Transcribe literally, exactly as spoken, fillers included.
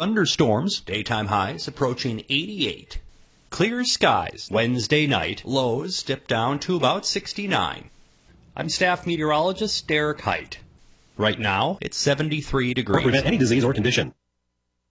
thunderstorms, daytime highs approaching eighty-eight. Clear skies, Wednesday night, lows dip down to about sixty-nine. I'm staff meteorologist Derek Height. Right now, it's seventy-three degrees. Prevent any disease or condition.